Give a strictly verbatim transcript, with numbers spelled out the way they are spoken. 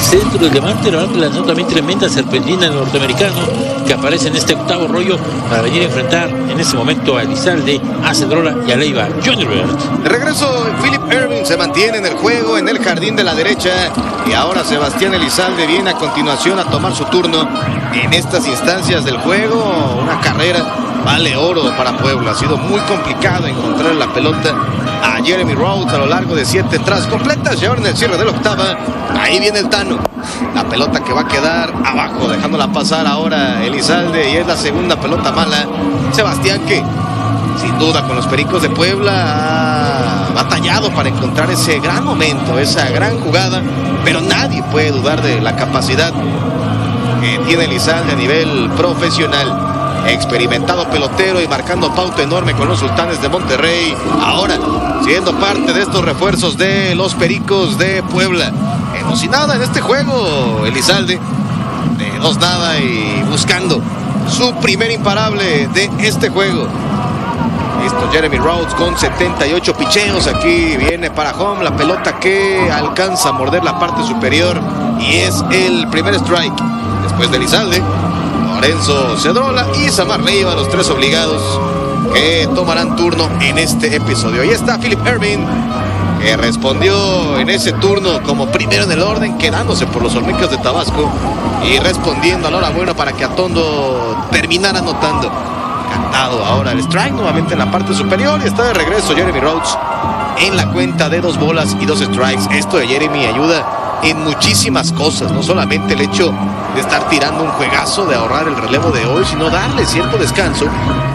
centro del Levante. La verdad que lanzó también tremenda serpentina el norteamericano, que aparece en este octavo rollo para venir a enfrentar en este momento a Elizalde, a Cedrola y a Leiva Junior. De regreso, Philip Ervin se mantiene en el juego, en el jardín de la derecha, y ahora Sebastián Elizalde viene a continuación a tomar su turno en estas instancias del juego. Una carrera vale oro para Puebla. Ha sido muy complicado encontrar la pelota a Jeremy Rhodes a lo largo de siete entradas completas. Y ahora en el cierre de la octava, ahí viene el Tano. La pelota que va a quedar abajo, dejándola pasar ahora Elizalde, y es la segunda pelota mala. Sebastián, que sin duda con los Pericos de Puebla ha batallado para encontrar ese gran momento, esa gran jugada, pero nadie puede dudar de la capacidad que tiene Elizalde a nivel profesional. Experimentado pelotero y marcando pauta enorme con los Sultanes de Monterrey. Ahora siendo parte de estos refuerzos de los Pericos de Puebla. Emocionada en este juego Elizalde, de dos nada, y buscando su primer imparable de este juego. Listo Jeremy Rhodes con setenta y ocho picheos. Aquí viene para home, la pelota que alcanza a morder la parte superior, y es el primer strike. Después de Elizalde, Lorenzo Cedrola y Samar Leiva, los tres obligados que tomarán turno en este episodio. Ahí está Philip Ervin, que respondió en ese turno como primero en el orden, quedándose por los Olmecas de Tabasco y respondiendo a la hora buena para que Atondo terminara anotando. Cantado ahora el strike nuevamente en la parte superior, y está de regreso Jeremy Rhodes en la cuenta de dos bolas y dos strikes. Esto de Jeremy ayuda en muchísimas cosas, no solamente el hecho de estar tirando un juegazo, de ahorrar el relevo de hoy, sino darle cierto descanso